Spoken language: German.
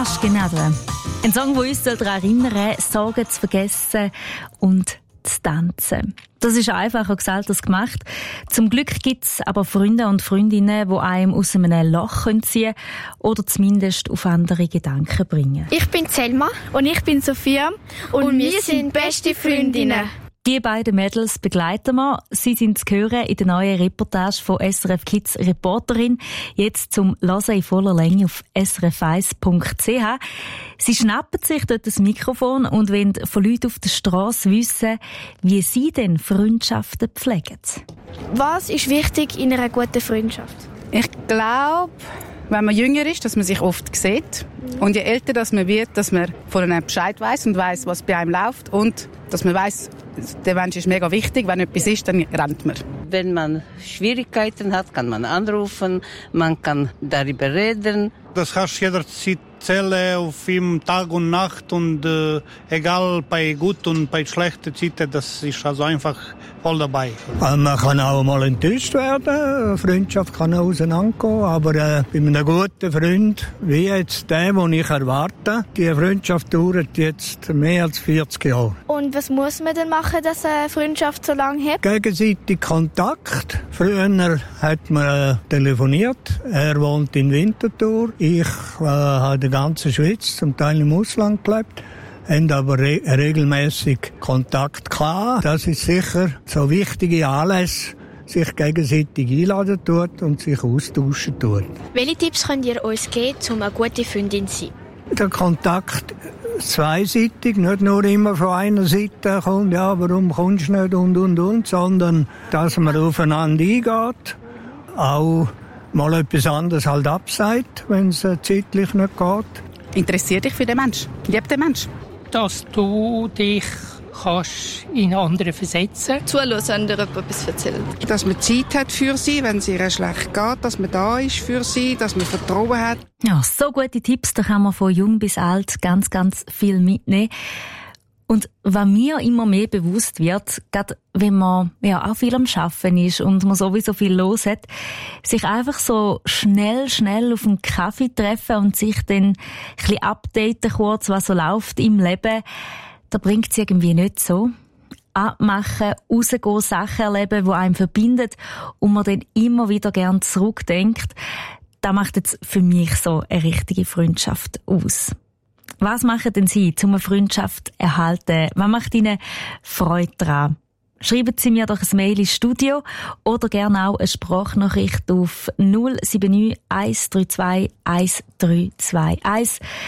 Maschkenadel. Ein Song, der uns daran erinnern soll, Sorgen zu vergessen und zu tanzen. Das ist einfacher gesagt als gemacht. Zum Glück gibt es aber Freunde und Freundinnen, die einem aus einem Loch ziehen können oder zumindest auf andere Gedanken bringen. Ich bin Selma und ich bin Sophia und wir sind beste Freundinnen. Die beiden Mädels begleiten wir. Sie sind zu hören in der neuen Reportage von SRF Kids Reporterin. Jetzt zum Hören in voller Länge auf srf1.ch. Sie schnappen sich dort das Mikrofon und wollen von Leuten auf der Strasse wissen, wie sie denn Freundschaften pflegen. Was ist wichtig in einer guten Freundschaft? Ich glaube, wenn man jünger ist, dass man sich oft sieht. Und je älter dass man wird, dass man von einem Bescheid weiss und weiss, was bei einem läuft. Und dass man weiss, der Mensch ist mega wichtig. Wenn etwas ist, dann rennt man. Wenn man Schwierigkeiten hat, kann man anrufen, man kann darüber reden. Das hast du jederzeit zählen auf ihm Tag und Nacht und egal bei gut und bei schlechten Zeiten, das ist also einfach voll dabei. Man kann auch mal enttäuscht werden, eine Freundschaft kann auch auseinandergehen, aber bei einem guten Freund, wie jetzt der, den ich erwarte, die Freundschaft dauert jetzt mehr als 40 Jahre. Und was muss man denn machen, dass eine Freundschaft so lange hält? Gegenseitig Kontakt. Früher hat man telefoniert, er wohnt in Winterthur, ich habe in der ganzen Schweiz, zum Teil im Ausland gelebt, haben aber regelmäßig Kontakt gehabt. Das ist sicher so wichtige Anlässe, sich gegenseitig einladen tut und sich austauschen tut. Welche Tipps könnt ihr uns geben, um eine gute Freundin zu sein? Der Kontakt zweiseitig, nicht nur immer von einer Seite kommt, ja, warum kommst du nicht und, sondern dass man aufeinander eingeht, auch mal etwas anderes halt absagt, wenn es zeitlich nicht geht. Interessiert dich für den Menschen? Liebt den Menschen? Dass du dich kannst in andere versetzen. Zuhören, wenn dir jemand etwas erzählt. Dass man Zeit hat für sie, wenn es ihr schlecht geht, dass man da ist für sie, dass man Vertrauen hat. Ja, so gute Tipps, da kann man von jung bis alt ganz, ganz viel mitnehmen. Und was mir immer mehr bewusst wird, gerade wenn man ja auch viel am Arbeiten ist und man sowieso viel los hat, sich einfach so schnell auf einen Kaffee treffen und sich dann ein bisschen updaten kurz, was so läuft im Leben, da bringt es irgendwie nicht so. Abmachen, rausgehen, Sachen erleben, die einem verbindet und man dann immer wieder gerne zurückdenkt, das macht jetzt für mich so eine richtige Freundschaft aus. Was machen denn Sie, um eine Freundschaft zu erhalten? Was macht Ihnen Freude daran? Schreiben Sie mir doch ein Mail ins Studio oder gerne auch eine Sprachnachricht auf 079 132 1321.